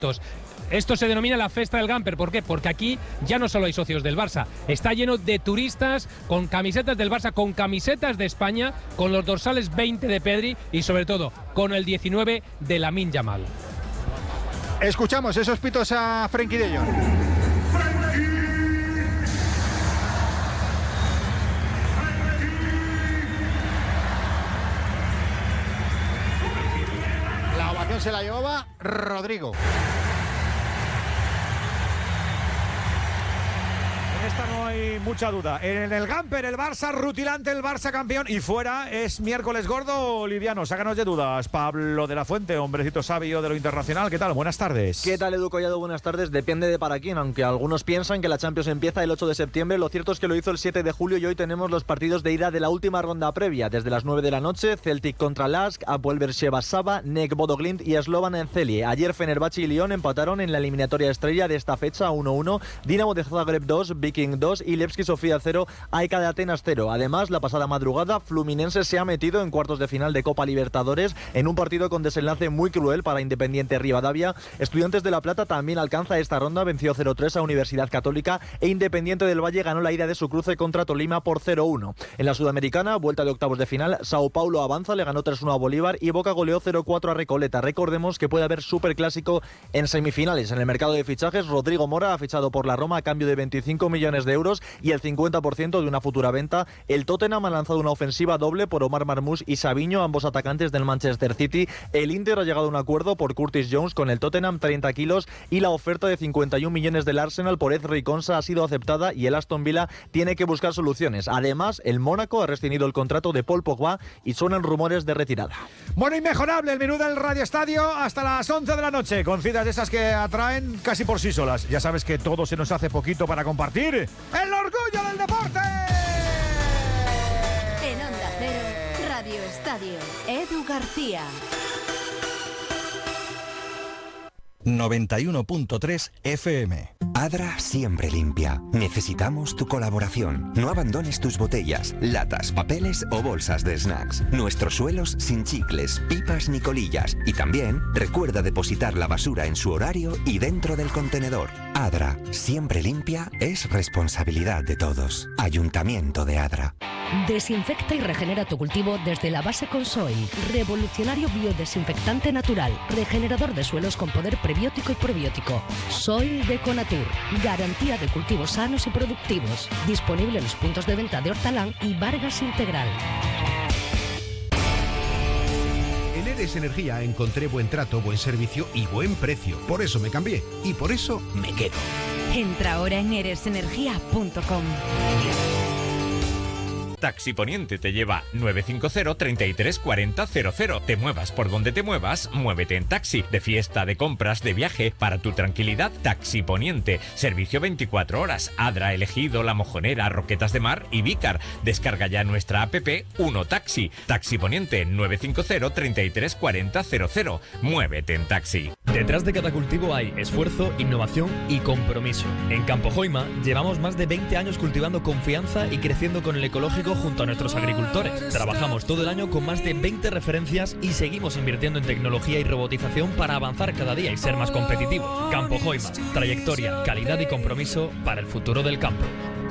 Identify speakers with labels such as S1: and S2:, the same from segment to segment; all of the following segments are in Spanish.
S1: Esto se denomina la Festa del Gamper. ¿Por qué? Porque aquí ya no solo hay socios del Barça, está lleno de turistas con camisetas del Barça, con camisetas de España, con los dorsales 20 de Pedri y sobre todo con el 19 de Lamine Yamal.
S2: Escuchamos esos pitos a Frenkie de Jong. La ovación se la llevaba Rodrigo.
S3: Esta no hay mucha duda. En el Gamper, el Barça rutilante, el Barça campeón. Y fuera es miércoles gordo o liviano. Sácanos de dudas, Pablo de la Fuente, hombrecito sabio de lo internacional. ¿Qué tal? Buenas tardes.
S4: ¿Qué tal, Edu Collado? Buenas tardes. Depende de para quién. Aunque algunos piensan que la Champions empieza el 8 de septiembre, lo cierto es que lo hizo el 7 de julio y hoy tenemos los partidos de ida de la última ronda previa. Desde las 9 de la noche, Celtic contra Lask, Apoel Beersheva Saba, NEC Bodo Glimt y Slovan Celje. Ayer Fenerbahce y Lyon empataron en la eliminatoria estrella de esta fecha 1-1. Dinamo de Zagreb 2, Viking 2 y Levski Sofía 0, AEK de Atenas 0. Además, la pasada madrugada, Fluminense se ha metido en cuartos de final de Copa Libertadores en un partido con desenlace muy cruel para Independiente Rivadavia. Estudiantes de La Plata también alcanza esta ronda, venció 0-3 a Universidad Católica e Independiente del Valle ganó la ida de su cruce contra Tolima por 0-1. En la Sudamericana, vuelta de octavos de final, Sao Paulo avanza, le ganó 3-1 a Bolívar y Boca goleó 0-4 a Recoleta. Recordemos que puede haber superclásico en semifinales. En el mercado de fichajes, Rodrigo Mora ha fichado por la Roma a cambio de 25 millones de euros y el 50% de una futura venta. El Tottenham ha lanzado una ofensiva doble por Omar Marmoush y Savinho, ambos atacantes del Manchester City. El Inter ha llegado a un acuerdo por Curtis Jones con el Tottenham, 30 kilos, y la oferta de 51 millones del Arsenal por Ezri Konsa ha sido aceptada y el Aston Villa tiene que buscar soluciones. Además, el Mónaco ha rescindido el contrato de Paul Pogba y suenan rumores de retirada.
S3: Bueno, inmejorable el menú del Radio Estadio hasta las 11 de la noche, con citas de esas que atraen casi por sí solas. Ya sabes que todo se nos hace poquito para compartir el orgullo del deporte.
S5: En Onda Cero, Radio Estadio, Edu García.
S6: 91.3 FM.
S7: Adra siempre limpia. Necesitamos tu colaboración. No abandones tus botellas, latas, papeles o bolsas de snacks. Nuestros suelos sin chicles, pipas ni colillas. Y también recuerda depositar la basura en su horario y dentro del contenedor. Adra siempre limpia es responsabilidad de todos. Ayuntamiento de Adra.
S8: Desinfecta y regenera tu cultivo desde la base con Soil. Revolucionario biodesinfectante natural. Regenerador de suelos con poder prebiótico y probiótico. Soil de Conatur. Garantía de cultivos sanos y productivos. Disponible en los puntos de venta de Hortalán y Vargas Integral.
S9: En Eres Energía encontré buen trato, buen servicio y buen precio. Por eso me cambié y por eso me quedo.
S5: Entra ahora en eresenergia.com.
S10: Taxi Poniente te lleva 950 33 40 00. Te muevas por donde te muevas, muévete en taxi. De fiesta, de compras, de viaje, para tu tranquilidad, Taxi Poniente. Servicio 24 horas. Adra, Elegido, La Mojonera, Roquetas de Mar y Vícar. Descarga ya nuestra app Uno Taxi. Taxi Poniente 950 33 40 00. Muévete en taxi.
S11: Detrás de cada cultivo hay esfuerzo, innovación y compromiso. En Campo Joima llevamos más de 20 años cultivando confianza y creciendo con el ecológico junto a nuestros agricultores. Trabajamos todo el año con más de 20 referencias y seguimos invirtiendo en tecnología y robotización para avanzar cada día y ser más competitivos. Campo Joima, trayectoria, calidad y compromiso para el futuro del campo.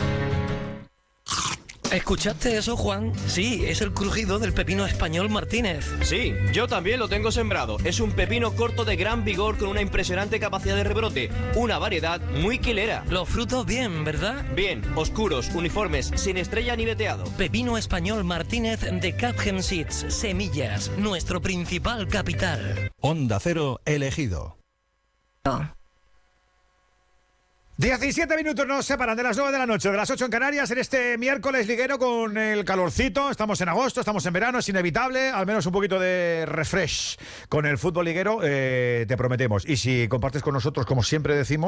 S12: ¿Escuchaste eso, Juan? Sí, es el crujido del pepino español Martínez.
S13: Sí, yo también lo tengo sembrado. Es un pepino corto de gran vigor con una impresionante capacidad de rebrote. Una variedad muy quilera.
S12: Los frutos bien, ¿verdad?
S13: Bien, oscuros, uniformes, sin estrella ni veteado.
S12: Pepino español Martínez de Capgen Seeds. Semillas, nuestro principal capital.
S6: Onda Cero Elegido.
S3: 17 minutos nos separan de las 9 de la noche, de las 8 en Canarias, en este miércoles liguero con el calorcito. Estamos en agosto, estamos en verano, es inevitable, al menos un poquito de refresh con el fútbol liguero, te prometemos. Y si compartes con nosotros, como siempre decimos,